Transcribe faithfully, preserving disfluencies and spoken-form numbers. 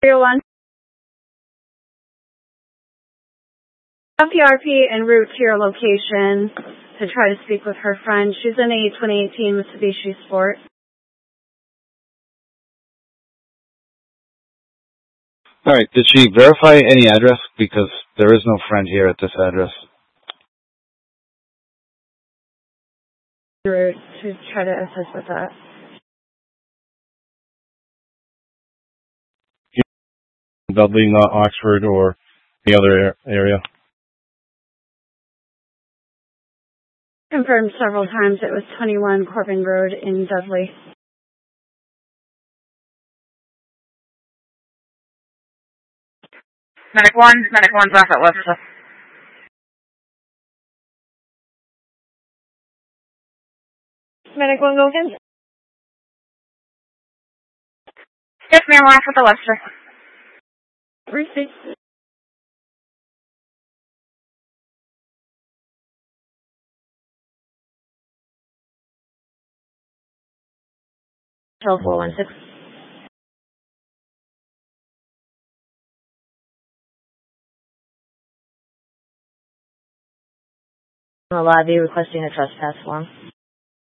zero one. P R P en route to your location to try to speak with her friend. She's in a twenty eighteen Mitsubishi Sport. All right. Did she verify any address? Because there is no friend here at this address. En route to try to assist with that. Dudley, not Oxford or the other area. Confirmed several times it was twenty-one Corbin Road in Dudley. Medic one, Medic one's off at Webster. Medic one, go again. Yes, ma'am, we're off at the Webster. Receipt. four one six. Lobby requesting a trespass form.